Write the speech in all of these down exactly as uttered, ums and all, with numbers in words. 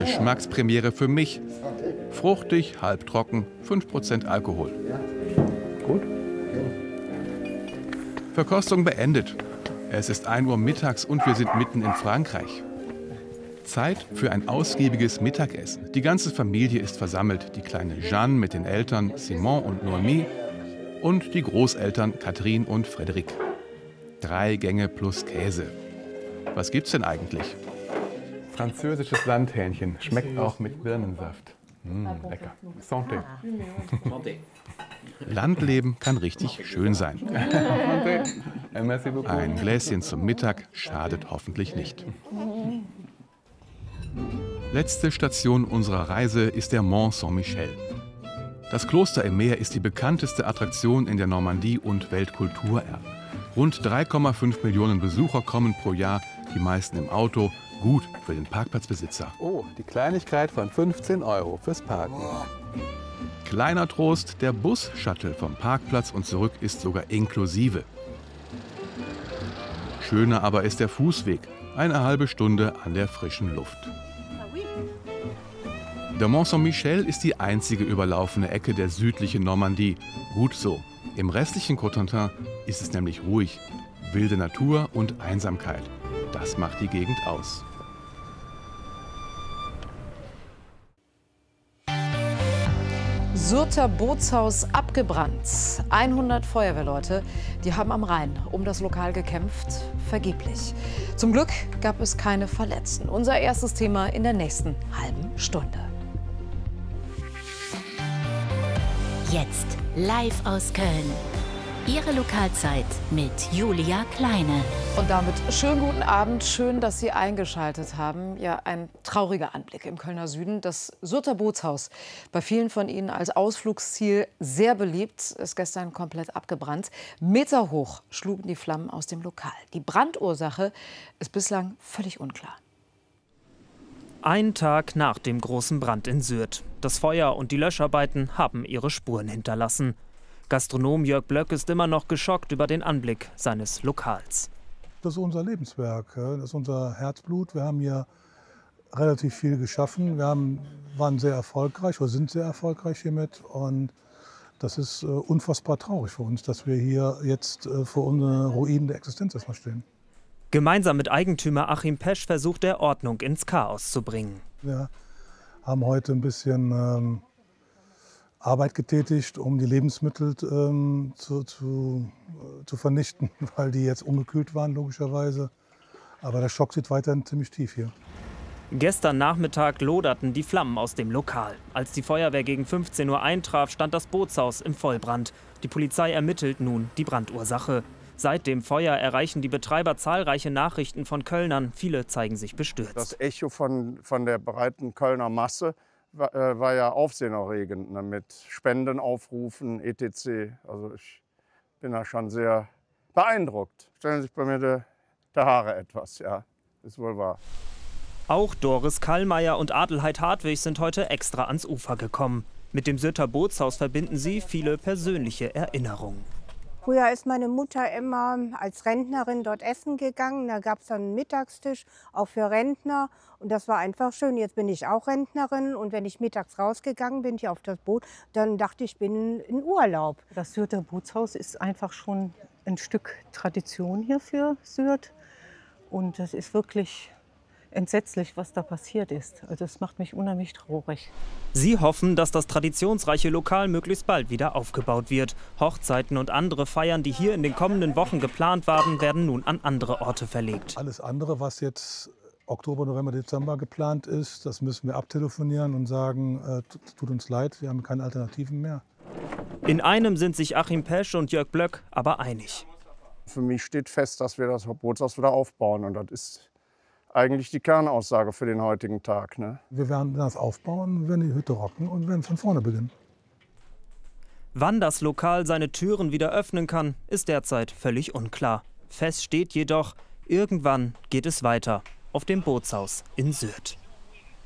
Geschmackspremiere für mich. Fruchtig, halbtrocken, fünf Prozent Alkohol. Gut. Verkostung beendet. Es ist ein Uhr mittags und wir sind mitten in Frankreich. Zeit für ein ausgiebiges Mittagessen. Die ganze Familie ist versammelt. Die kleine Jeanne mit den Eltern Simon und Noémie und die Großeltern Catherine und Frédéric. Drei Gänge plus Käse. Was gibt's denn eigentlich? Französisches Sandhähnchen. Schmeckt auch mit Birnensaft. Mmh, lecker. Santé. Landleben kann richtig schön sein. Ein Gläschen zum Mittag schadet hoffentlich nicht. Letzte Station unserer Reise ist der Mont Saint-Michel. Das Kloster im Meer ist die bekannteste Attraktion in der Normandie und Weltkulturerbe. Rund drei Komma fünf Millionen Besucher kommen pro Jahr, die meisten im Auto. Gut für den Parkplatzbesitzer. Oh, die Kleinigkeit von fünfzehn Euro fürs Parken. Kleiner Trost, der Bus-Shuttle vom Parkplatz und zurück ist sogar inklusive. Schöner aber ist der Fußweg. Eine halbe Stunde an der frischen Luft. Der Mont Saint-Michel ist die einzige überlaufene Ecke der südlichen Normandie. Gut so. Im restlichen Cotentin ist es nämlich ruhig. Wilde Natur und Einsamkeit. Das macht die Gegend aus. Syrter Bootshaus abgebrannt. hundert Feuerwehrleute, die haben am Rhein um das Lokal gekämpft, vergeblich. Zum Glück gab es keine Verletzten. Unser erstes Thema in der nächsten halben Stunde. Jetzt live aus Köln. Ihre Lokalzeit mit Julia Kleine. Und damit schönen guten Abend, schön, dass Sie eingeschaltet haben. Ja, ein trauriger Anblick im Kölner Süden. Das Syrter Bootshaus, bei vielen von Ihnen als Ausflugsziel sehr beliebt, ist gestern komplett abgebrannt. Meterhoch schlugen die Flammen aus dem Lokal. Die Brandursache ist bislang völlig unklar. Ein Tag nach dem großen Brand in Syrth. Das Feuer und die Löscharbeiten haben ihre Spuren hinterlassen. Gastronom Jörg Blöck ist immer noch geschockt über den Anblick seines Lokals. Das ist unser Lebenswerk, das ist unser Herzblut. Wir haben hier relativ viel geschaffen. Wir haben, waren sehr erfolgreich oder sind sehr erfolgreich hiermit. Und das ist unfassbar traurig für uns, dass wir hier jetzt vor unseren Ruinen der Existenz erstmal stehen. Gemeinsam mit Eigentümer Achim Pesch versucht er, Ordnung ins Chaos zu bringen. Wir haben heute ein bisschen ähm, Arbeit getätigt, um die Lebensmittel ähm, zu, zu, äh, zu vernichten, weil die jetzt ungekühlt waren, logischerweise. Aber der Schock sitzt weiterhin ziemlich tief hier. Gestern Nachmittag loderten die Flammen aus dem Lokal. Als die Feuerwehr gegen fünfzehn Uhr eintraf, stand das Bootshaus im Vollbrand. Die Polizei ermittelt nun die Brandursache. Seit dem Feuer erreichen die Betreiber zahlreiche Nachrichten von Kölnern. Viele zeigen sich bestürzt. Das Echo von, von der breiten Kölner Masse war, äh, war ja aufsehenerregend, ne, mit Spendenaufrufen, et cetera. Also ich bin da schon sehr beeindruckt. Stellen sich bei mir die, die Haare etwas, ja, ist wohl wahr. Auch Doris Kallmeier und Adelheid Hartwig sind heute extra ans Ufer gekommen. Mit dem Syrter Bootshaus verbinden sie viele persönliche Erinnerungen. Früher ist meine Mutter immer als Rentnerin dort essen gegangen. Da gab es dann einen Mittagstisch, auch für Rentner. Und das war einfach schön. Jetzt bin ich auch Rentnerin. Und wenn ich mittags rausgegangen bin, hier auf das Boot, dann dachte ich, ich bin in Urlaub. Das Syrter Bootshaus ist einfach schon ein Stück Tradition hier für Syrth. Und das ist wirklich entsetzlich, was da passiert ist. Also das macht mich unheimlich traurig. Sie hoffen, dass das traditionsreiche Lokal möglichst bald wieder aufgebaut wird. Hochzeiten und andere Feiern, die hier in den kommenden Wochen geplant waren, werden nun an andere Orte verlegt. Alles andere, was jetzt Oktober, November, Dezember geplant ist, das müssen wir abtelefonieren und sagen, äh, tut uns leid, wir haben keine Alternativen mehr. In einem sind sich Achim Pesch und Jörg Blöck aber einig. Für mich steht fest, dass wir das Bootshaus wieder aufbauen. Und das ist eigentlich die Kernaussage für den heutigen Tag. Ne? Wir werden das aufbauen, werden die Hütte rocken und werden von vorne beginnen. Wann das Lokal seine Türen wieder öffnen kann, ist derzeit völlig unklar. Fest steht jedoch, irgendwann geht es weiter auf dem Bootshaus in Syrth.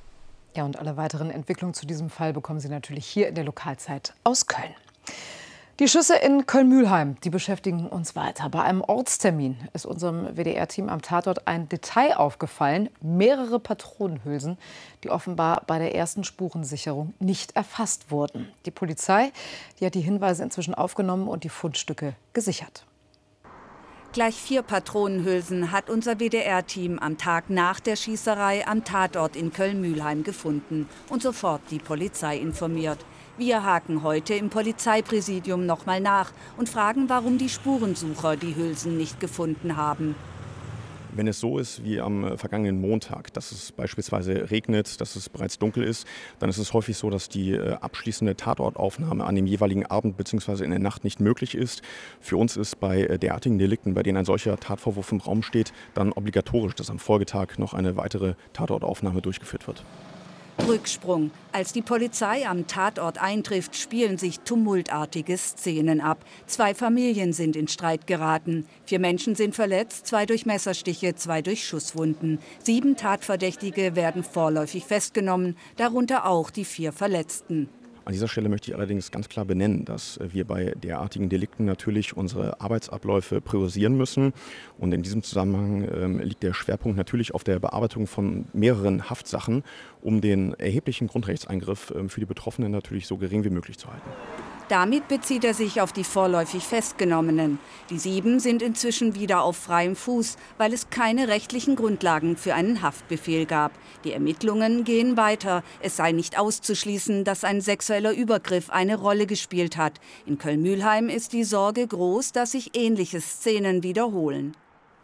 Ja, und alle weiteren Entwicklungen zu diesem Fall bekommen Sie natürlich hier in der Lokalzeit aus Köln. Die Schüsse in Köln-Mühlheim, die beschäftigen uns weiter. Bei einem Ortstermin ist unserem W D R-Team am Tatort ein Detail aufgefallen. Mehrere Patronenhülsen, die offenbar bei der ersten Spurensicherung nicht erfasst wurden. Die Polizei, die hat die Hinweise inzwischen aufgenommen und die Fundstücke gesichert. Gleich vier Patronenhülsen hat unser W D R-Team am Tag nach der Schießerei am Tatort in Köln-Mühlheim gefunden und sofort die Polizei informiert. Wir haken heute im Polizeipräsidium noch mal nach und fragen, warum die Spurensucher die Hülsen nicht gefunden haben. Wenn es so ist wie am vergangenen Montag, dass es beispielsweise regnet, dass es bereits dunkel ist, dann ist es häufig so, dass die abschließende Tatortaufnahme an dem jeweiligen Abend bzw. in der Nacht nicht möglich ist. Für uns ist bei derartigen Delikten, bei denen ein solcher Tatvorwurf im Raum steht, dann obligatorisch, dass am Folgetag noch eine weitere Tatortaufnahme durchgeführt wird. Rücksprung. Als die Polizei am Tatort eintrifft, spielen sich tumultartige Szenen ab. Zwei Familien sind in Streit geraten. Vier Menschen sind verletzt, zwei durch Messerstiche, zwei durch Schusswunden. Sieben Tatverdächtige werden vorläufig festgenommen, darunter auch die vier Verletzten. An dieser Stelle möchte ich allerdings ganz klar benennen, dass wir bei derartigen Delikten natürlich unsere Arbeitsabläufe priorisieren müssen. Und in diesem Zusammenhang ähm, liegt der Schwerpunkt natürlich auf der Bearbeitung von mehreren Haftsachen, um den erheblichen Grundrechtseingriff ähm, für die Betroffenen natürlich so gering wie möglich zu halten. Damit bezieht er sich auf die vorläufig Festgenommenen. Die sieben sind inzwischen wieder auf freiem Fuß, weil es keine rechtlichen Grundlagen für einen Haftbefehl gab. Die Ermittlungen gehen weiter. Es sei nicht auszuschließen, dass ein sexueller Übergriff eine Rolle gespielt hat. In Köln-Mühlheim ist die Sorge groß, dass sich ähnliche Szenen wiederholen.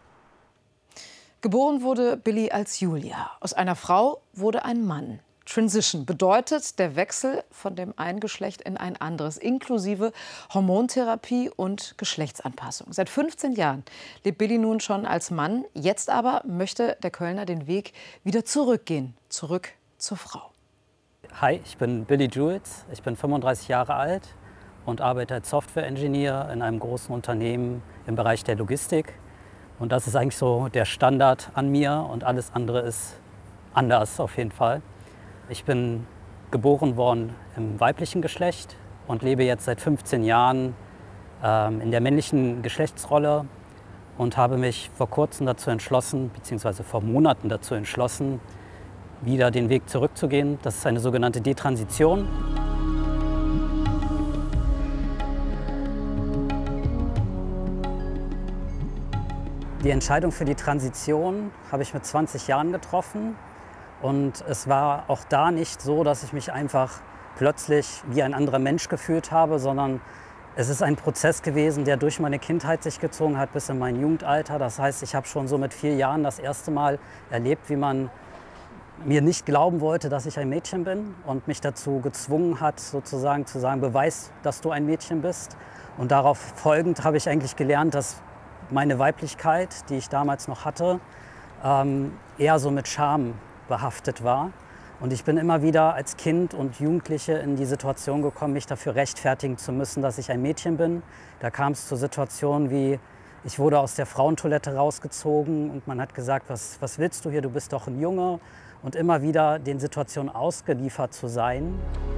Geboren wurde Billy als Julia. Aus einer Frau wurde ein Mann. Transition bedeutet der Wechsel von dem einen Geschlecht in ein anderes, inklusive Hormontherapie und Geschlechtsanpassung. Seit fünfzehn Jahren lebt Billy nun schon als Mann. Jetzt aber möchte der Kölner den Weg wieder zurückgehen, zurück zur Frau. Hi, ich bin Billy Jules, ich bin fünfunddreißig Jahre alt und arbeite als Software-Engineer in einem großen Unternehmen im Bereich der Logistik. Und das ist eigentlich so der Standard an mir und alles andere ist anders auf jeden Fall. Ich bin geboren worden im weiblichen Geschlecht und lebe jetzt seit fünfzehn Jahren ähm, in der männlichen Geschlechtsrolle und habe mich vor kurzem dazu entschlossen, beziehungsweise vor Monaten dazu entschlossen, wieder den Weg zurückzugehen. Das ist eine sogenannte Detransition. Die Entscheidung für die Transition habe ich mit zwanzig Jahren getroffen. Und es war auch da nicht so, dass ich mich einfach plötzlich wie ein anderer Mensch gefühlt habe, sondern es ist ein Prozess gewesen, der durch meine Kindheit sich gezogen hat bis in mein Jugendalter. Das heißt, ich habe schon so mit vier Jahren das erste Mal erlebt, wie man mir nicht glauben wollte, dass ich ein Mädchen bin und mich dazu gezwungen hat, sozusagen zu sagen, beweis, dass du ein Mädchen bist. Und darauf folgend habe ich eigentlich gelernt, dass meine Weiblichkeit, die ich damals noch hatte, ähm, eher so mit Scham behaftet war. Und ich bin immer wieder als Kind und Jugendliche in die Situation gekommen, mich dafür rechtfertigen zu müssen, dass ich ein Mädchen bin. Da kam es zu Situationen wie, ich wurde aus der Frauentoilette rausgezogen und man hat gesagt, was, was willst du hier, du bist doch ein Junge. Und immer wieder den Situationen ausgeliefert zu sein.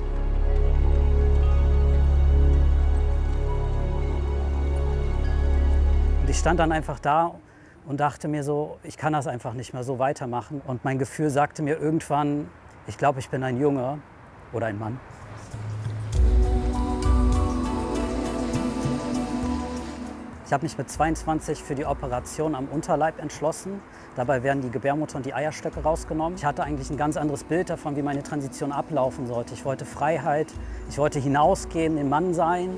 Und ich stand dann einfach da und dachte mir so, ich kann das einfach nicht mehr so weitermachen. Und mein Gefühl sagte mir irgendwann, ich glaube, ich bin ein Junge oder ein Mann. Ich habe mich mit zweiundzwanzig für die Operation am Unterleib entschlossen. Dabei werden die Gebärmutter und die Eierstöcke rausgenommen. Ich hatte eigentlich ein ganz anderes Bild davon, wie meine Transition ablaufen sollte. Ich wollte Freiheit, ich wollte hinausgehen, ein Mann sein.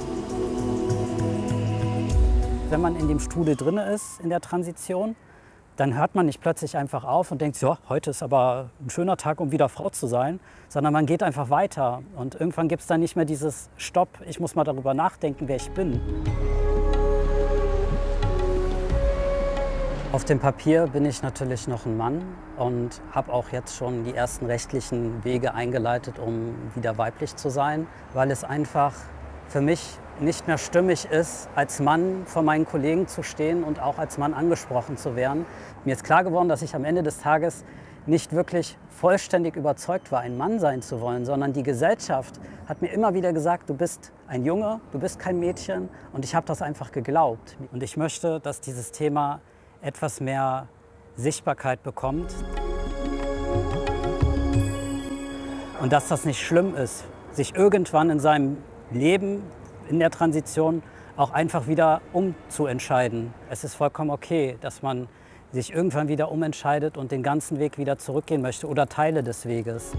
Wenn man in dem Strudel drin ist, in der Transition, dann hört man nicht plötzlich einfach auf und denkt, ja, heute ist aber ein schöner Tag, um wieder Frau zu sein, sondern man geht einfach weiter. Und irgendwann gibt es dann nicht mehr dieses Stopp, ich muss mal darüber nachdenken, wer ich bin. Auf dem Papier bin ich natürlich noch ein Mann und habe auch jetzt schon die ersten rechtlichen Wege eingeleitet, um wieder weiblich zu sein, weil es einfach für mich nicht mehr stimmig ist, als Mann vor meinen Kollegen zu stehen und auch als Mann angesprochen zu werden. Mir ist klar geworden, dass ich am Ende des Tages nicht wirklich vollständig überzeugt war, ein Mann sein zu wollen, sondern die Gesellschaft hat mir immer wieder gesagt, du bist ein Junge, du bist kein Mädchen, und ich habe das einfach geglaubt. Und ich möchte, dass dieses Thema etwas mehr Sichtbarkeit bekommt und dass das nicht schlimm ist, sich irgendwann in seinem Leben, in der Transition, auch einfach wieder umzuentscheiden. Es ist vollkommen okay, dass man sich irgendwann wieder umentscheidet und den ganzen Weg wieder zurückgehen möchte oder Teile des Weges.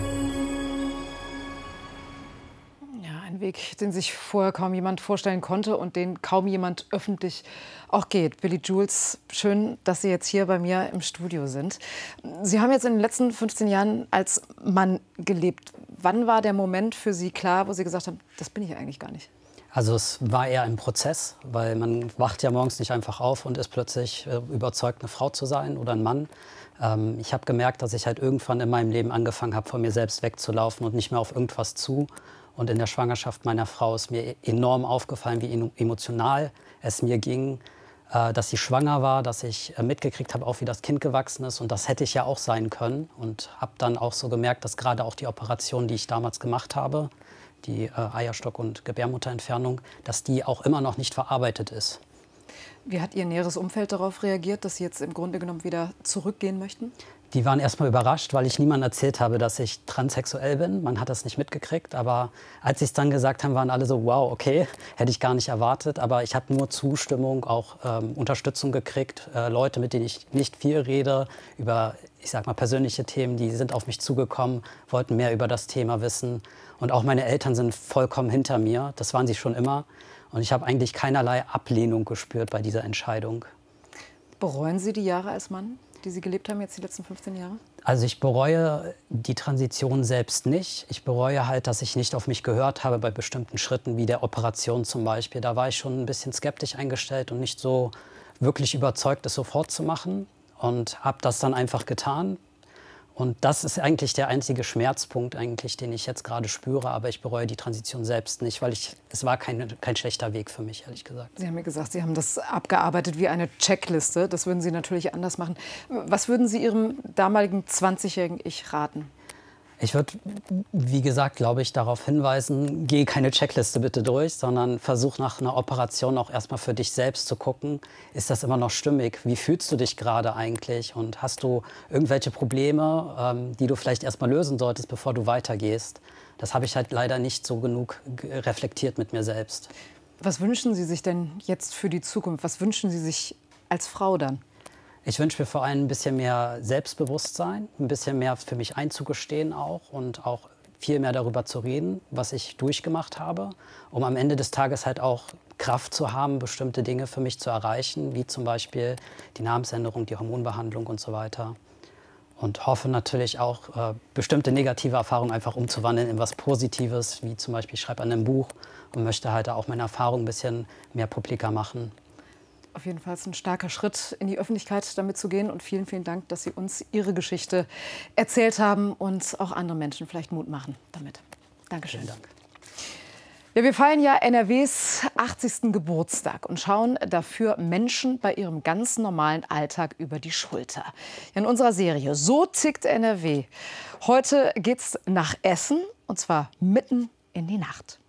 Ja, ein Weg, den sich vorher kaum jemand vorstellen konnte und den kaum jemand öffentlich auch geht. Billy Jules, schön, dass Sie jetzt hier bei mir im Studio sind. Sie haben jetzt in den letzten fünfzehn Jahren als Mann gelebt. Wann war der Moment für Sie klar, wo Sie gesagt haben, das bin ich eigentlich gar nicht? Also es war eher ein Prozess, weil man wacht ja morgens nicht einfach auf und ist plötzlich äh, überzeugt, eine Frau zu sein oder ein Mann. Ähm, ich habe gemerkt, dass ich halt irgendwann in meinem Leben angefangen habe, von mir selbst wegzulaufen und nicht mehr auf irgendwas zu. Und in der Schwangerschaft meiner Frau ist mir enorm aufgefallen, wie emotional es mir ging, äh, dass sie schwanger war, dass ich äh, mitgekriegt habe, auch wie das Kind gewachsen ist. Und das hätte ich ja auch sein können. Und habe dann auch so gemerkt, dass gerade auch die Operation, die ich damals gemacht habe, die äh, Eierstock- und Gebärmutterentfernung, dass die auch immer noch nicht verarbeitet ist. Wie hat Ihr näheres Umfeld darauf reagiert, dass Sie jetzt im Grunde genommen wieder zurückgehen möchten? Die waren erstmal überrascht, weil ich niemandem erzählt habe, dass ich transsexuell bin. Man hat das nicht mitgekriegt. Aber als sie es dann gesagt haben, waren alle so, wow, okay, hätte ich gar nicht erwartet. Aber ich habe nur Zustimmung, auch ähm, Unterstützung gekriegt. Äh, Leute, mit denen ich nicht viel rede, über, ich sag mal, persönliche Themen, die sind auf mich zugekommen, wollten mehr über das Thema wissen. Und auch meine Eltern sind vollkommen hinter mir. Das waren sie schon immer. Und ich habe eigentlich keinerlei Ablehnung gespürt bei dieser Entscheidung. Bereuen Sie die Jahre als Mann, die Sie gelebt haben, jetzt die letzten fünfzehn Jahre? Also ich bereue die Transition selbst nicht. Ich bereue halt, dass ich nicht auf mich gehört habe bei bestimmten Schritten, wie der Operation zum Beispiel. Da war ich schon ein bisschen skeptisch eingestellt und nicht so wirklich überzeugt, es sofort zu machen. Und habe das dann einfach getan. Und das ist eigentlich der einzige Schmerzpunkt, eigentlich, den ich jetzt gerade spüre. Aber ich bereue die Transition selbst nicht, weil ich, es war kein, kein schlechter Weg für mich, ehrlich gesagt. Sie haben mir gesagt, Sie haben das abgearbeitet wie eine Checkliste. Das würden Sie natürlich anders machen. Was würden Sie Ihrem damaligen zwanzigjährigen Ich raten? Ich würde, wie gesagt, glaube ich, darauf hinweisen, geh keine Checkliste bitte durch, sondern versuch nach einer Operation auch erstmal für dich selbst zu gucken, ist das immer noch stimmig? Wie fühlst du dich gerade eigentlich? Und hast du irgendwelche Probleme, ähm, die du vielleicht erstmal lösen solltest, bevor du weitergehst? Das habe ich halt leider nicht so genug reflektiert mit mir selbst. Was wünschen Sie sich denn jetzt für die Zukunft? Was wünschen Sie sich als Frau dann? Ich wünsche mir vor allem ein bisschen mehr Selbstbewusstsein, ein bisschen mehr für mich einzugestehen auch und auch viel mehr darüber zu reden, was ich durchgemacht habe, um am Ende des Tages halt auch Kraft zu haben, bestimmte Dinge für mich zu erreichen, wie zum Beispiel die Namensänderung, die Hormonbehandlung und so weiter. Und hoffe natürlich auch, äh, bestimmte negative Erfahrungen einfach umzuwandeln in was Positives, wie zum Beispiel ich schreibe an einem Buch und möchte halt auch meine Erfahrungen ein bisschen mehr publiker machen. Auf jeden Fall ist ein starker Schritt in die Öffentlichkeit, damit zu gehen. Und vielen, vielen Dank, dass Sie uns Ihre Geschichte erzählt haben und auch andere Menschen vielleicht Mut machen damit. Dankeschön. Vielen Dank. Ja, wir feiern ja N R Ws achtzigsten Geburtstag und schauen dafür Menschen bei ihrem ganz normalen Alltag über die Schulter. In unserer Serie So tickt N R W. Heute geht's nach Essen, und zwar mitten in die Nacht.